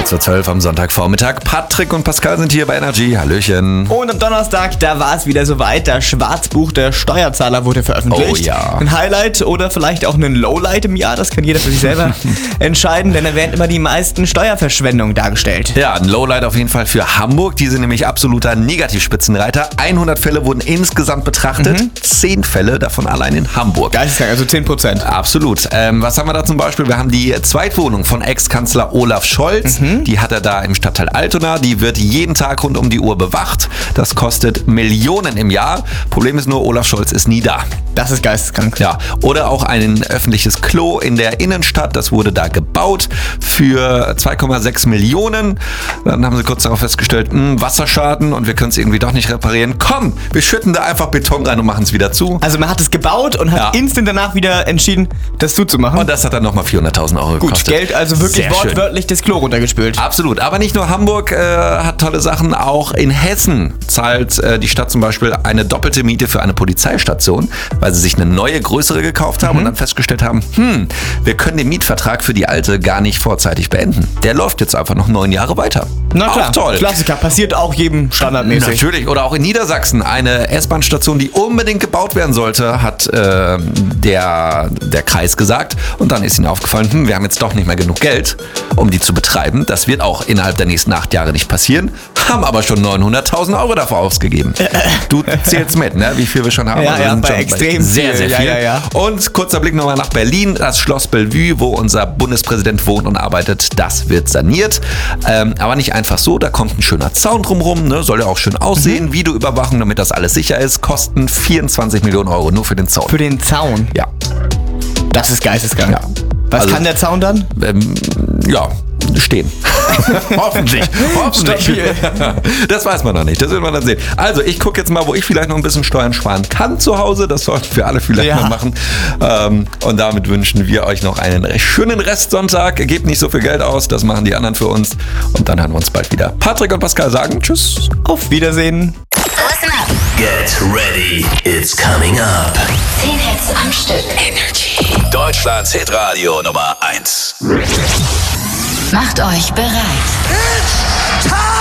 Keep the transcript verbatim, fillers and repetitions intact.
kurz vor zwölf am Sonntagvormittag. Patrick und Pascal sind hier bei Energy. Hallöchen. Und am Donnerstag, da war es wieder soweit. Das Schwarzbuch der Steuerzahler wurde veröffentlicht. Oh ja. Ein Highlight oder vielleicht auch ein Lowlight im Jahr. Das kann jeder für sich selber entscheiden, denn da werden immer die meisten Steuerverschwendungen dargestellt. Ja, ein Lowlight auf jeden Fall für Hamburg. Die sind nämlich absoluter Negativspitzenreiter. hundert Fälle wurden insgesamt betrachtet. Mhm. zehn Fälle, davon allein in Hamburg. Geisteskrank, also zehn Prozent. Absolut. Ähm, was haben wir da zum Beispiel? Wir haben die Zweitwohnung von Ex-Kanzler Olaf Scholz. Mhm. Die hat er da im Stadtteil Altona. Die wird jeden Tag rund um die Uhr bewacht. Das kostet Millionen im Jahr. Problem ist nur, Olaf Scholz ist nie da. Das ist geisteskrank. Ja, oder auch ein öffentliches Klo in der Innenstadt. Das wurde da gebaut für zwei Komma sechs Millionen. Dann haben sie kurz darauf festgestellt, mh, Wasserschaden und wir können es irgendwie doch nicht reparieren. Komm, wir schütten da einfach Beton rein und machen es wieder zu. Also man hat es gebaut und hat ja. instant danach wieder entschieden, das zuzumachen. Und das hat dann nochmal vierhunderttausend Euro Gut, gekostet. Geld also wirklich Sehr wortwörtlich schön. Das Klo runtergespült. Absolut, aber nicht nur Hamburg äh, hat tolle Sachen, auch in Hessen zahlt äh, die Stadt zum Beispiel eine doppelte Miete für eine Polizeistation, weil sie sich eine neue, größere gekauft haben mhm. und dann festgestellt haben, hm, wir können den Mietvertrag für die alte gar nicht vorzeitig beenden. Der läuft jetzt einfach noch neun Jahre weiter. Na klar, auch toll. Klassiker, passiert auch jedem standardmäßig. Natürlich, oder auch in Niedersachsen, eine S-Bahn-Station, die unbedingt gebaut werden sollte, hat äh, der, der Kreis gesagt. Und dann ist ihnen aufgefallen, hm, wir haben jetzt doch nicht mehr genug Geld, um die zu betreiben. Das wird auch innerhalb der nächsten acht Jahre nicht passieren. Haben aber schon neunhunderttausend Euro dafür ausgegeben. Du zählst mit, ne? Wie viel wir schon haben. Ja, also ja, sind bei schon extrem sehr, sehr viel. Ja, ja, ja. Und kurzer Blick nochmal nach Berlin. Das Schloss Bellevue, wo unser Bundespräsident wohnt und arbeitet, das wird saniert. Ähm, aber nicht einfach so. Da kommt ein schöner Zaun drumherum. Ne? Soll ja auch schön aussehen. Mhm. Videoüberwachung, damit das alles sicher ist. Kosten vierundzwanzig Millionen Euro nur für den Zaun. Für den Zaun? Ja. Das ist geisteskrank. Ja. Was also, kann der Zaun dann? Ähm, ja, stehen. Hoffentlich. Hoffentlich. Das weiß man noch nicht. Das wird man dann sehen. Also, ich gucke jetzt mal, wo ich vielleicht noch ein bisschen Steuern sparen kann zu Hause. Das sollten wir alle vielleicht ja. mal machen. Ähm, und damit wünschen wir euch noch einen schönen Restsonntag. Gebt nicht so viel Geld aus. Das machen die anderen für uns. Und dann hören wir uns bald wieder. Patrick und Pascal sagen Tschüss. Auf Wiedersehen. Listen up. Get ready. It's coming up. zehn Hits am Stück. Energy. Deutschlands Hitradio Nummer eins. Macht euch bereit. It's time.